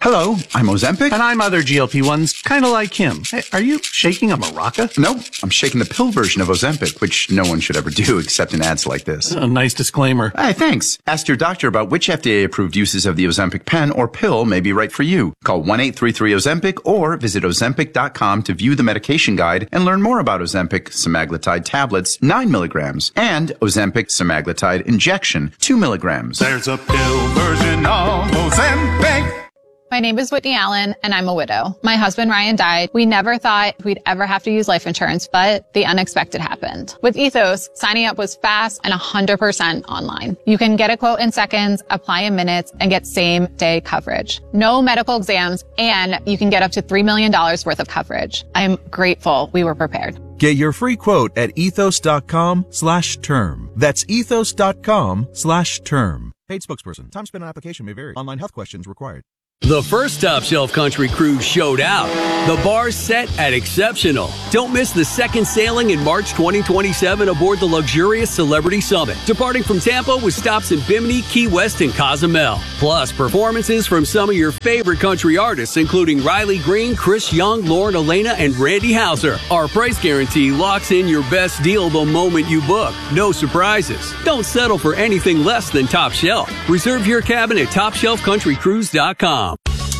Hello, I'm Ozempic. And I'm other GLP-1s, kind of like him. Hey, are you shaking a maraca? No, I'm shaking the pill version of Ozempic, which no one should ever do except in ads like this. A nice disclaimer. Hey, thanks. Ask your doctor about which FDA-approved uses of the Ozempic pen or pill may be right for you. Call 1-833-OZEMPIC or visit Ozempic.com to view the medication guide and learn more about Ozempic semaglutide tablets, 9 milligrams, and Ozempic semaglutide injection, 2 milligrams. There's a pill version of Ozempic. My name is Whitney Allen, and I'm a widow. My husband, Ryan, died. We never thought we'd ever have to use life insurance, but the unexpected happened. With Ethos, signing up was fast and 100% online. You can get a quote in seconds, apply in minutes, and get same-day coverage. No medical exams, and you can get up to $3 million worth of coverage. I am grateful we were prepared. Get your free quote at ethos.com/term. That's ethos.com/term. Paid spokesperson. Time spent on application may vary. Online health questions required. The first Top Shelf Country Cruise showed out. The bar's set at exceptional. Don't miss the second sailing in March 2027 aboard the luxurious Celebrity Summit, departing from Tampa with stops in Bimini, Key West, and Cozumel. Plus, performances from some of your favorite country artists, including Riley Green, Chris Young, Lauren Elena, and Randy Houser. Our price guarantee locks in your best deal the moment you book. No surprises. Don't settle for anything less than Top Shelf. Reserve your cabin at TopShelfCountryCruise.com.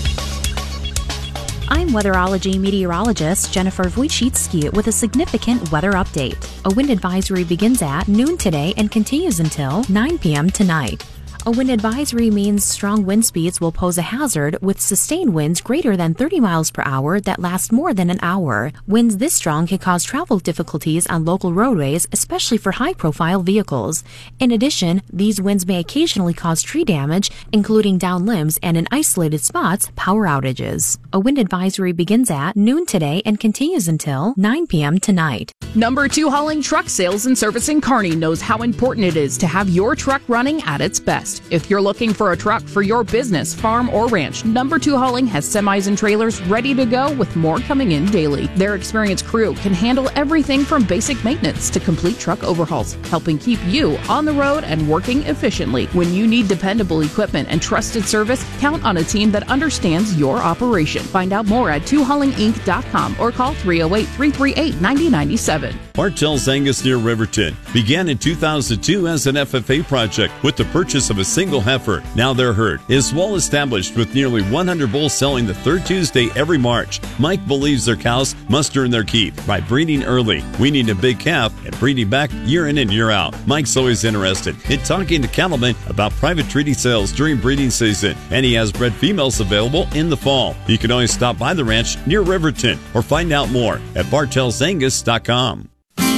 I'm weatherology meteorologist Jennifer Wojcicki with a significant weather update. A wind advisory begins at noon today and continues until 9 p.m. tonight. A wind advisory means strong wind speeds will pose a hazard with sustained winds greater than 30 miles per hour that last more than an hour. Winds this strong can cause travel difficulties on local roadways, especially for high-profile vehicles. In addition, these winds may occasionally cause tree damage, including downed limbs and in isolated spots, power outages. A wind advisory begins at noon today and continues until 9 p.m. tonight. Number 2 Hauling Truck Sales and Servicing Kearney knows how important it is to have your truck running at its best. If you're looking for a truck for your business, farm, or ranch, Number 2 Hauling has semis and trailers ready to go with more coming in daily. Their experienced crew can handle everything from basic maintenance to complete truck overhauls, helping keep you on the road and working efficiently. When you need dependable equipment and trusted service, count on a team that understands your operation. Find out more at 2haulinginc.com or call 308-338-9097. Bartell's Angus near Riverton began in 2002 as an FFA project with the purchase of a single heifer. Now their herd is well established with nearly 100 bulls selling the third Tuesday every March. Mike believes their cows must earn their keep by breeding early, weaning a big calf, and breeding back year in and year out. Mike's always interested in talking to cattlemen about private treaty sales during breeding season, and he has bred females available in the fall. You can always stop by the ranch near Riverton or find out more at bartelsangus.com.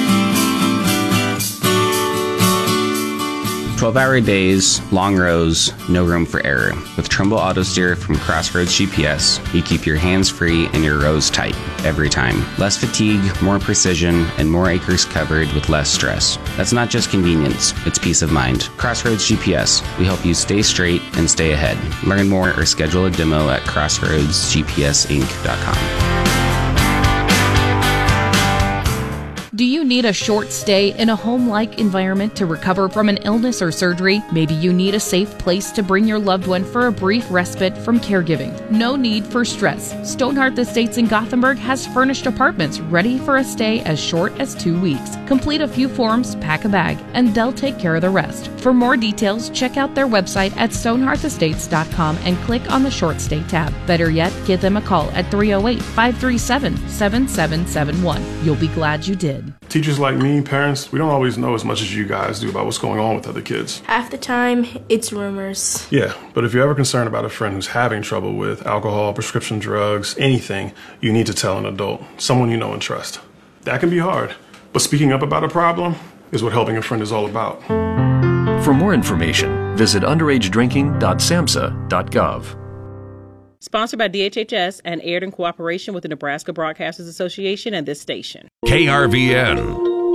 12-hour days, long rows, no room for error. With Trumbull Auto Steer from Crossroads GPS, you keep your hands free and your rows tight every time. Less fatigue, more precision, and more acres covered with less stress. That's not just convenience, it's peace of mind. Crossroads GPS, we help you stay straight and stay ahead. Learn more or schedule a demo at crossroadsgpsinc.com. Do you need a short stay in a home-like environment to recover from an illness or surgery? Maybe you need a safe place to bring your loved one for a brief respite from caregiving. No need for stress. Stonehearth Estates in Gothenburg has furnished apartments ready for a stay as short as 2 weeks. Complete a few forms, pack a bag, and they'll take care of the rest. For more details, check out their website at stonehearthestates.com and click on the short stay tab. Better yet, give them a call at 308-537-7771. You'll be glad you did. Teachers like me, parents, we don't always know as much as you guys do about what's going on with other kids. Half the time, it's rumors. Yeah, but if you're ever concerned about a friend who's having trouble with alcohol, prescription drugs, anything, you need to tell an adult, someone you know and trust. That can be hard, but speaking up about a problem is what helping a friend is all about. For more information, visit underagedrinking.samhsa.gov. Sponsored by DHHS and aired in cooperation with the Nebraska Broadcasters Association and this station. KRVN.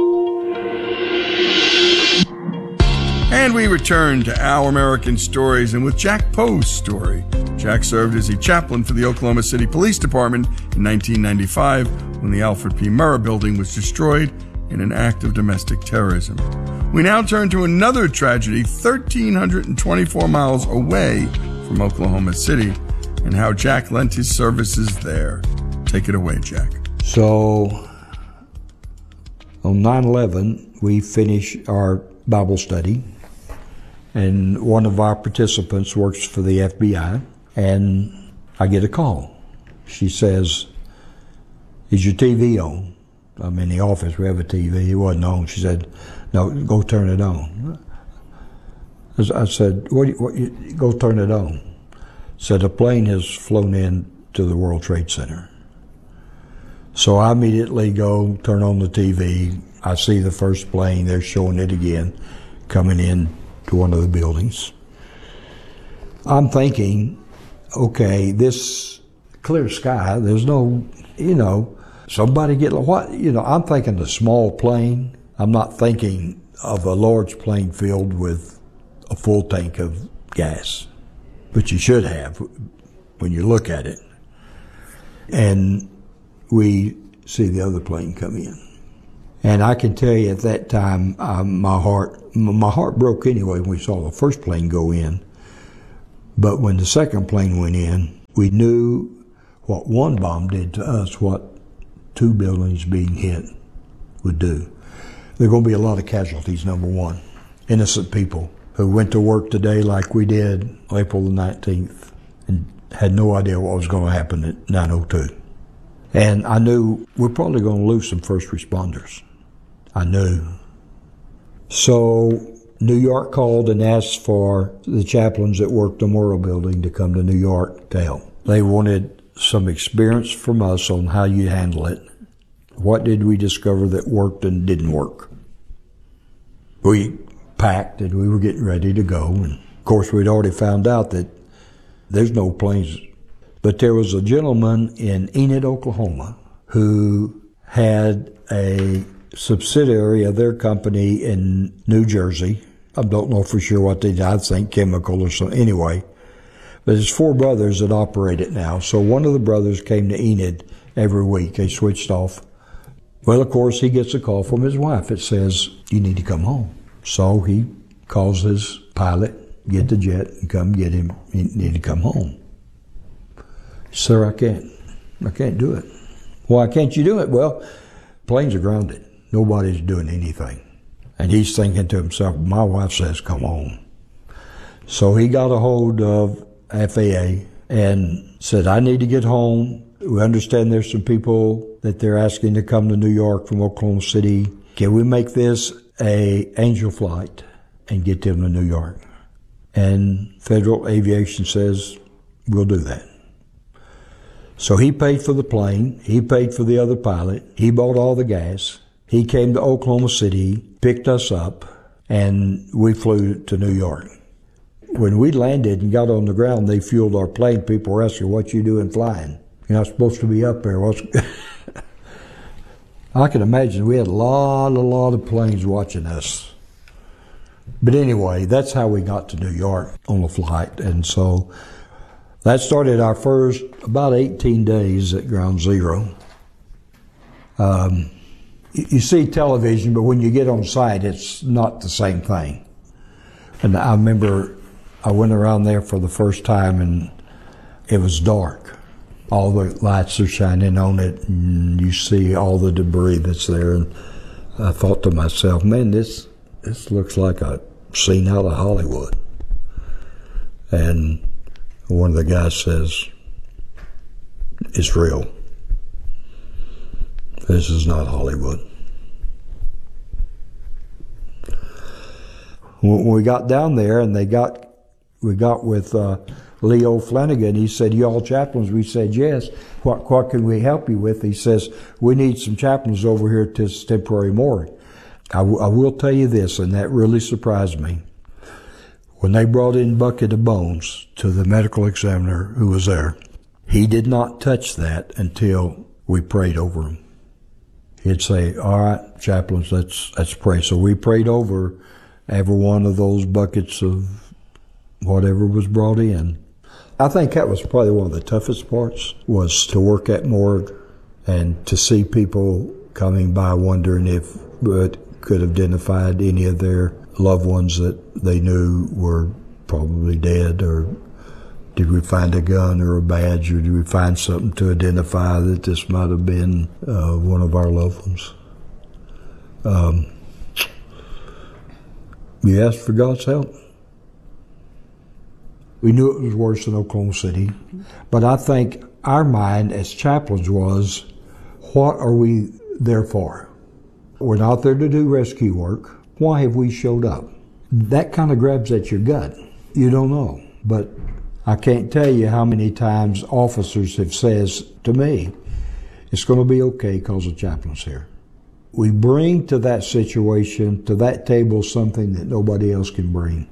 And we return to Our American Stories, and with Jack Poe's story. Jack served as a chaplain for the Oklahoma City Police Department in 1995 when the Alfred P. Murrah building was destroyed in an act of domestic terrorism. We now turn to another tragedy 1,324 miles away from Oklahoma City. and how Jack lent his services there. Take it away, Jack. So, on 9/11, we finish our Bible study, and one of our participants works for the FBI, and I get a call. She says, "Is your TV on?" I'm in the office, we have a TV, it wasn't on. She said, "No, go turn it on." I said, what go turn it on. Said, "A plane has flown in to the World Trade Center." So I immediately go turn on the TV. I see the first plane, they're showing it again, coming in to one of the buildings. I'm thinking, okay, this clear sky, there's no, somebody get, what, I'm thinking a small plane. I'm not thinking of a large plane filled with a full tank of gas, but you should have when you look at it. And we see the other plane come in. And I can tell you at that time, my heart broke anyway when we saw the first plane go in. But when the second plane went in, we knew what one bomb did to us, what two buildings being hit would do. There are going to be a lot of casualties, number one. Innocent people who went to work today like we did April the 19th and had no idea what was going to happen at 9:02. And I knew we're probably going to lose some first responders. I knew. So New York called and asked for the chaplains that worked the Memorial Building to come to New York to help. They wanted some experience from us on how you handle it. What did we discover that worked and didn't work? We packed and we were getting ready to go. And of course, we'd already found out that there's no planes. But there was a gentleman in Enid, Oklahoma, who had a subsidiary of their company in New Jersey. I don't know for sure what they did. I think chemical or something. Anyway, but there's 4 brothers that operate it now. So one of the brothers came to Enid every week. They switched off. Well, of course, he gets a call from his wife. It says, "You need to come home." So he calls his pilot, get the jet, and come get him. You need to come home. "Sir, I can't do it." "Why can't you do it?" "Well, planes are grounded. Nobody's doing anything." And he's thinking to himself, my wife says, "Come home." So he got a hold of FAA and said, "I need to get home. We understand there's some people that they're asking to come to New York from Oklahoma City. Can we make this a Angel flight and get them to New York?" And Federal Aviation says, "We'll do that." So he paid for the plane. He paid for the other pilot. He bought all the gas. He came to Oklahoma City, picked us up, and we flew to New York. When we landed and got on the ground, they fueled our plane. People were asking, "What you doing flying? You're not supposed to be up there." I can imagine we had a lot of planes watching us. But anyway, that's how we got to New York on the flight. And so that started our first about 18 days at Ground Zero. You see television, but when you get on site, it's not the same thing. And I remember I went around there for the first time, and it was dark. All the lights are shining on it, and you see all the debris that's there. And I thought to myself, man, this looks like a scene out of Hollywood. And one of the guys says, "It's real. This is not Hollywood." When we got down there and we got with Leo Flanagan, he said, "You all chaplains?" We said, "Yes." What can we help you with?" He says, "We need some chaplains over here to this temporary morgue." I will tell you this, and that really surprised me. When they brought in Bucket of Bones to the medical examiner who was there, he did not touch that until we prayed over him. He'd say, "All right, chaplains, let's pray." So we prayed over every one of those buckets of whatever was brought in. I think that was probably one of the toughest parts, was to work at morgue and to see people coming by wondering if it could have identified any of their loved ones that they knew were probably dead or Did we find a gun or a badge, or did we find something to identify that this might have been one of our loved ones? We asked for God's help. We knew it was worse than Oklahoma City, but I think our mind as chaplains was, what are we there for? We're not there to do rescue work. Why have we showed up? That kind of grabs at your gut. You don't know, but I can't tell you how many times officers have said to me, it's going to be okay because the chaplain's here. We bring to that situation, to that table, something that nobody else can bring.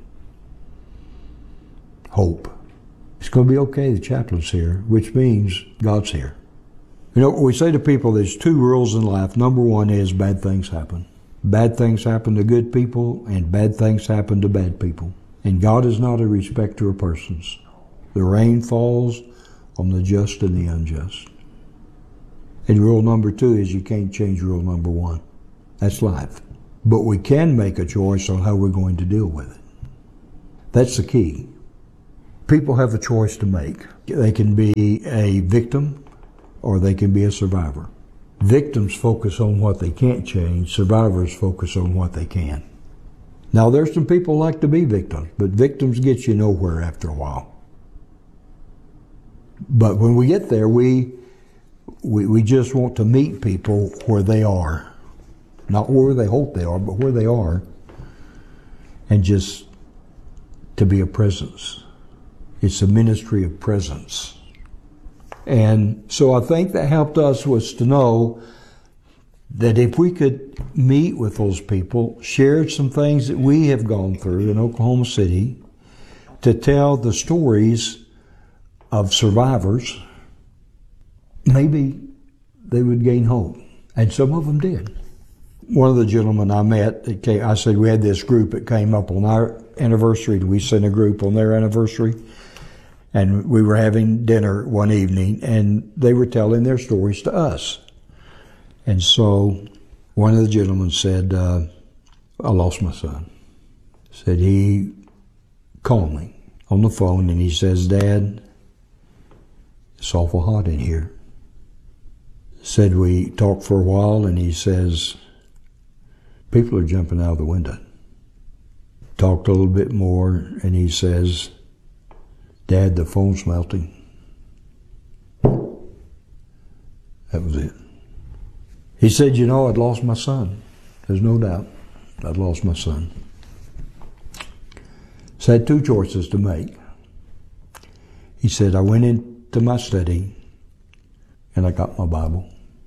Hope. It's going to be okay, the chaplain's here, which means God's here. You know, we say to people there's two rules in life. Number one is bad things happen. Bad things happen to good people, and bad things happen to bad people. And God is not a respecter of persons. The rain falls on the just and the unjust. And rule number two is you can't change rule number one. That's life. But we can make a choice on how we're going to deal with it. That's the key. People have a choice to make. They can be a victim or they can be a survivor. Victims focus on what they can't change. Survivors focus on what they can. Now, there's some people who like to be victims, but victims get you nowhere after a while. But when we get there, we just want to meet people where they are. Not where they hope they are, but where they are. And just to be a presence. It's a ministry of presence. And so I think that helped us was to know that if we could meet with those people, share some things that we have gone through in Oklahoma City, to tell the stories of survivors, maybe they would gain hope. And some of them did. One of the gentlemen I met, I said we had this group that came up on our anniversary, and we sent a group on their anniversary. And we were having dinner one evening, and they were telling their stories to us. And so one of the gentlemen said, I lost my son. Said he called me on the phone, and he says, Dad, it's awful hot in here. Said we talked for a while, and he says, people are jumping out of the window. Talked a little bit more, and he says, Dad, the phone's melting. That was it. He said, you know, I'd lost my son. There's no doubt. I'd lost my son. So I had two choices to make. He said, I went into my study and I got my Bible.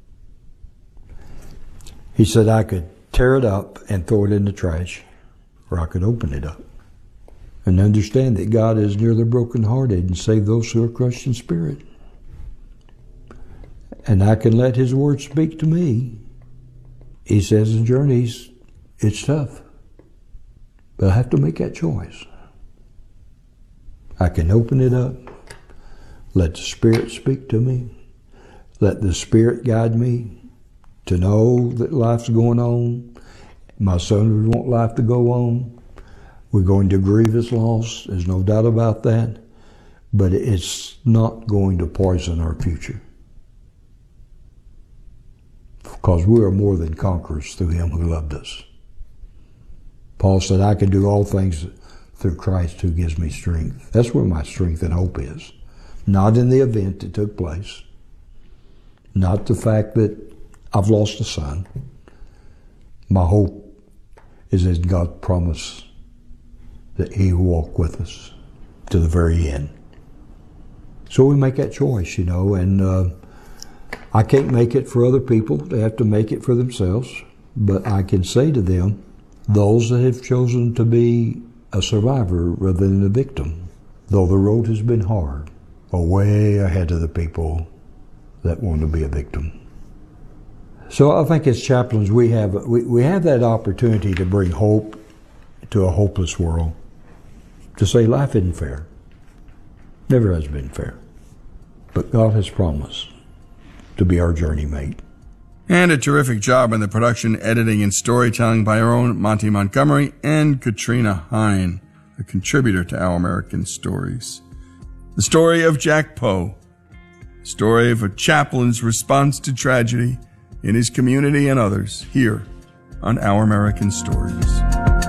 He said, I could tear it up and throw it in the trash, or I could open it up and understand that God is near the brokenhearted and save those who are crushed in spirit. And I can let His Word speak to me. He says in journeys, it's tough, but I have to make that choice. I can open it up, let the Spirit speak to me, let the Spirit guide me to know that life's going on. My son would want life to go on. We're going to grieve his loss, there's no doubt about that, but it's not going to poison our future. Because we are more than conquerors through Him who loved us. Paul said, I can do all things through Christ who gives me strength. That's where my strength and hope is. Not in the event that took place. Not the fact that I've lost a son. My hope is that God promised that He will walk with us to the very end. So we make that choice, you know, and I can't make it for other people. They have to make it for themselves. But I can say to them, those that have chosen to be a survivor rather than a victim, though the road has been hard, are way ahead of the people that want to be a victim. So I think as chaplains we have that opportunity to bring hope to a hopeless world. To say life isn't fair. Never has been fair. But God has promised to be our journey mate. And a terrific job in the production, editing, and storytelling by our own Monty Montgomery and Katrina Hine, a contributor to Our American Stories. The story of Jack Poe, the story of a chaplain's response to tragedy in his community and others, here on Our American Stories.